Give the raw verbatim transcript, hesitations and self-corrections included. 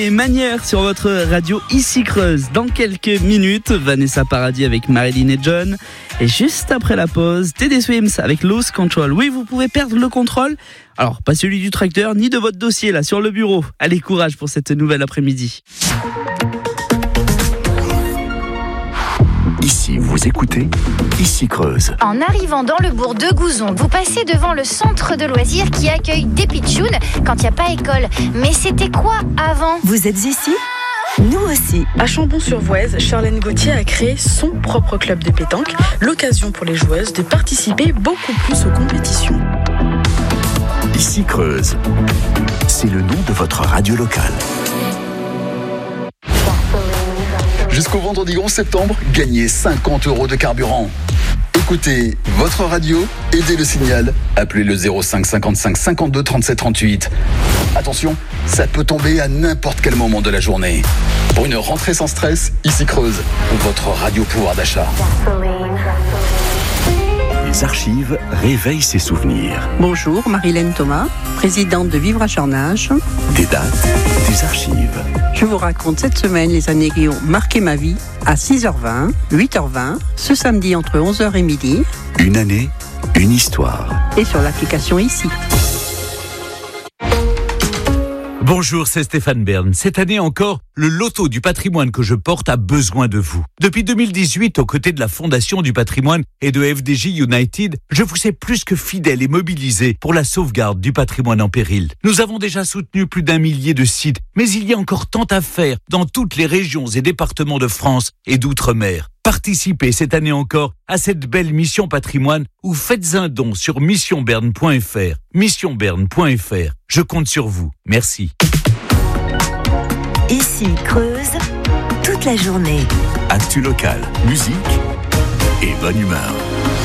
Et manière sur votre radio ici Creuse. Dans quelques minutes, Vanessa Paradis avec Marilyn et John. Et juste après la pause, Teddy Swims avec Lose Control. Oui, vous pouvez perdre le contrôle. Alors, pas celui du tracteur, ni de votre dossier là sur le bureau. Allez, courage pour cette nouvelle après-midi. Ici, vous écoutez Ici Creuse. En arrivant dans le bourg de Gouzon, vous passez devant le centre de loisirs qui accueille des pitchouns quand il n'y a pas école. Mais c'était quoi avant ? Vous êtes ici ? Nous aussi. À Chambon-sur-Voueize, Charlène Gauthier a créé son propre club de pétanque, l'occasion pour les joueuses de participer beaucoup plus aux compétitions. Ici Creuse, c'est le nom de votre radio locale. Jusqu'au vendredi onze septembre, gagnez cinquante euros de carburant. Écoutez votre radio, aidez le signal, appelez le zéro cinq cinquante-cinq cinquante-deux trente-sept trente-huit. Attention, ça peut tomber à n'importe quel moment de la journée. Pour une rentrée sans stress, Ici Creuse, votre radio pouvoir d'achat. Les archives réveillent ses souvenirs. Bonjour, Marilyn Thomas, présidente de Vivre à Charnage. Des dates, des archives. Je vous raconte cette semaine les années qui ont marqué ma vie à six heures vingt, huit heures vingt, ce samedi entre onze heures et midi. Une année, une histoire. Et sur l'application Ici. Bonjour, c'est Stéphane Bern. Cette année encore, le loto du patrimoine que je porte a besoin de vous. Depuis deux mille dix-huit, aux côtés de la Fondation du patrimoine et de F D J United, je vous ai plus que fidèle et mobilisé pour la sauvegarde du patrimoine en péril. Nous avons déjà soutenu plus d'un millier de sites, mais il y a encore tant à faire dans toutes les régions et départements de France et d'outre-mer. Participez cette année encore à cette belle mission patrimoine ou faites un don sur mission berne point f r. mission berne point f r. Je compte sur vous. Merci. Ici Creuse, toute la journée. Actu local, musique et bonne humeur.